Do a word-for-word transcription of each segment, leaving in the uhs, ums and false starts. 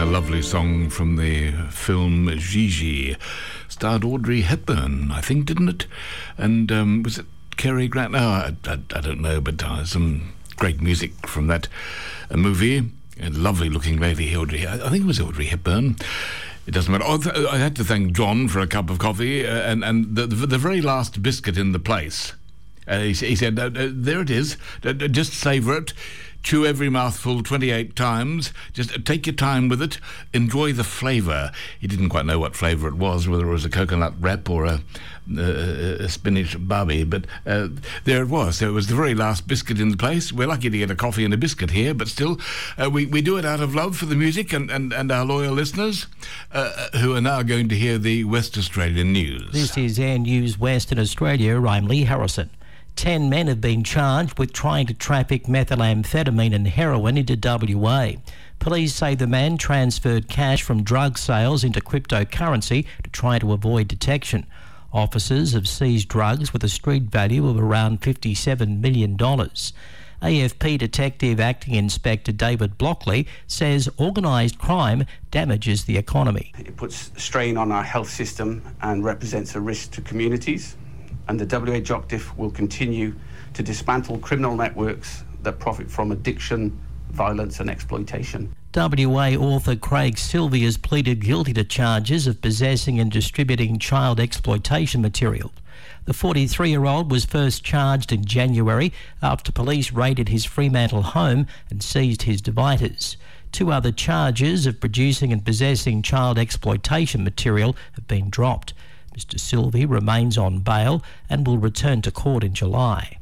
A lovely song from the film Gigi. Starred Audrey Hepburn, I think, didn't it? And um, was it Cary Grant? No, I, I, I don't know, but uh, some great music from that uh, movie. A lovely-looking lady, Audrey. I, I think it was Audrey Hepburn. It doesn't matter. Oh, th- I had to thank John for a cup of coffee, uh, and, and the, the, the very last biscuit in the place. Uh, he, he said, uh, uh, there it is, uh, just savour it. Chew every mouthful twenty-eight times. Just take your time with it. Enjoy the flavour. He didn't quite know what flavour it was, whether it was a coconut wrap or a, a, a spinach barbie, but uh, there it was. So it was the very last biscuit in the place. We're lucky to get a coffee and a biscuit here, but still, uh, we, we do it out of love for the music and, and, and our loyal listeners, uh, who are now going to hear the West Australian news. This is Air News Western Australia. I'm Lee Harrison. Ten men have been charged with trying to traffic methamphetamine and heroin into W A. Police say the man transferred cash from drug sales into cryptocurrency to try to avoid detection. Officers have seized drugs with a street value of around fifty-seven million dollars. A F P Detective Acting Inspector David Blockley says organised crime damages the economy. It puts strain on our health system and represents a risk to communities. And the W A J O C D I F will continue to dismantle criminal networks that profit from addiction, violence and exploitation. W A author Craig Silvey has pleaded guilty to charges of possessing and distributing child exploitation material. The forty-three-year-old was first charged in January after police raided his Fremantle home and seized his devices. Two other charges of producing and possessing child exploitation material have been dropped. Mister Silvey remains on bail and will return to court in July.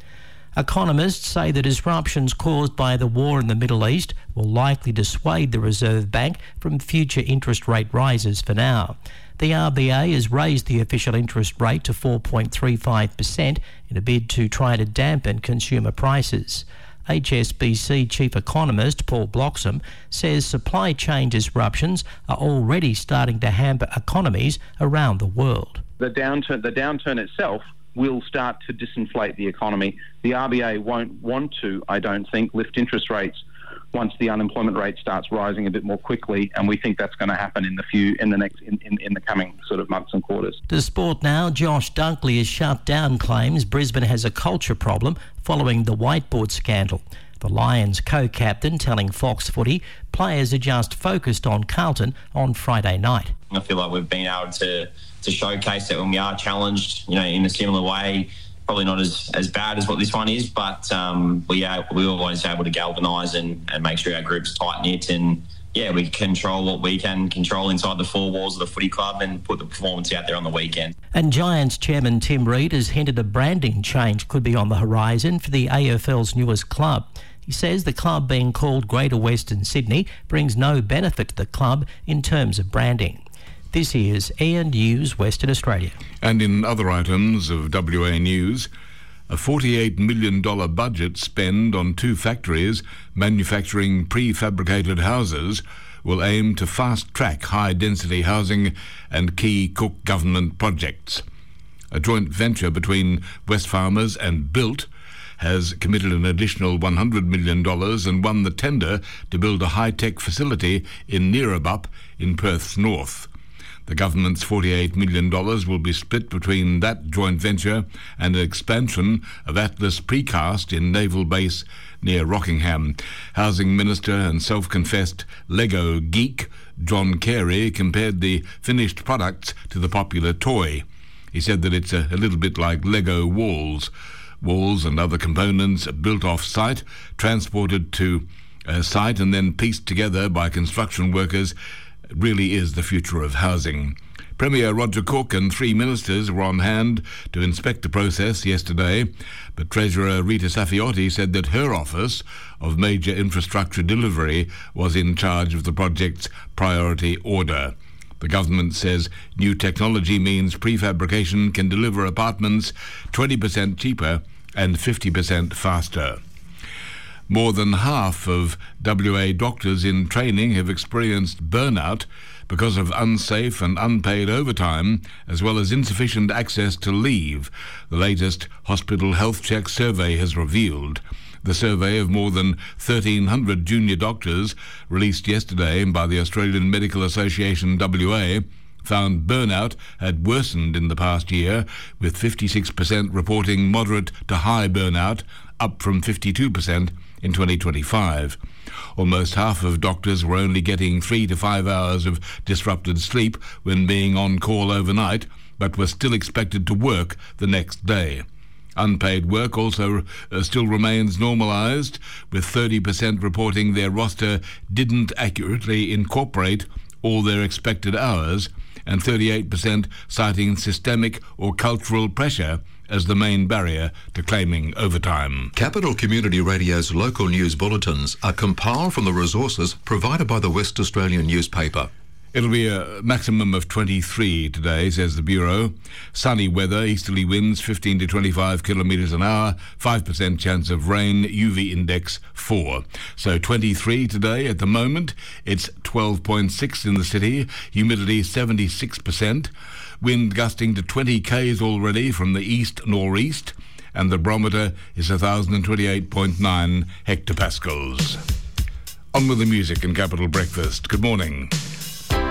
Economists say the disruptions caused by the war in the Middle East will likely dissuade the Reserve Bank from future interest rate rises for now. The R B A has raised the official interest rate to four point three five percent in a bid to try to dampen consumer prices. H S B C Chief Economist Paul Bloxham says supply chain disruptions are already starting to hamper economies around the world. The downturn, the downturn itself will start to disinflate the economy. The R B A won't want to, I don't think, lift interest rates once the unemployment rate starts rising a bit more quickly, and we think that's going to happen in the few in the next in, in, in the coming sort of months and quarters. To sport now, Josh Dunkley has shut down claims Brisbane has a culture problem following the whiteboard scandal. The Lions co-captain telling Fox Footy players are just focused on Carlton on Friday night. I feel like we've been able to to showcase that when we are challenged, you know, in a similar way. Probably not as, as bad as what this one is, but um, we are we always able to galvanise and, and make sure our group's tight-knit and, yeah, we control what we can control inside the four walls of the footy club and put the performance out there on the weekend. And Giants chairman Tim Reid has hinted a branding change could be on the horizon for the A F L's newest club. He says the club being called Greater Western Sydney brings no benefit to the club in terms of branding. This is Air News Western Australia. And in other items of W A News, a forty-eight million dollars budget spend on two factories manufacturing prefabricated houses will aim to fast-track high-density housing and key Cook government projects. A joint venture between Wesfarmers and Built has committed an additional one hundred million dollars and won the tender to build a high-tech facility in Neerabup in Perth's north. The government's forty-eight million dollars will be split between that joint venture and an expansion of Atlas Precast in Naval Base near Rockingham. Housing Minister and self-confessed Lego geek John Carey compared the finished products to the popular toy. He said that it's a, a little bit like Lego walls. Walls and other components built off-site, transported to a site and then pieced together by construction workers really is the future of housing. Premier Roger Cook and three ministers were on hand to inspect the process yesterday, but Treasurer Rita Safiotti said that her office of major infrastructure delivery was in charge of the project's priority order. The government says new technology means prefabrication can deliver apartments twenty percent cheaper and fifty percent faster. More than half of W A doctors in training have experienced burnout because of unsafe and unpaid overtime, as well as insufficient access to leave, the latest Hospital Health Check survey has revealed. The survey of more than thirteen hundred junior doctors released yesterday by the Australian Medical Association W A found burnout had worsened in the past year, with fifty-six percent reporting moderate to high burnout, up from fifty-two percent in twenty twenty-five. Almost half of doctors were only getting three to five hours of disrupted sleep when being on call overnight, but were still expected to work the next day. Unpaid work also uh, still remains normalised, with thirty percent reporting their roster didn't accurately incorporate all their expected hours, and thirty-eight percent citing systemic or cultural pressure as the main barrier to claiming overtime. Capital Community Radio's local news bulletins are compiled from the resources provided by the West Australian newspaper. It'll be a maximum of twenty-three today, says the Bureau. Sunny weather, easterly winds fifteen to twenty-five kilometres an hour, five percent chance of rain, U V index four. So twenty-three today at the moment. It's twelve point six in the city, humidity seventy-six percent, wind gusting to twenty k's already from the east-nor'east, and the barometer is one thousand twenty-eight point nine hectopascals. On with the music in Capital Breakfast. Good morning.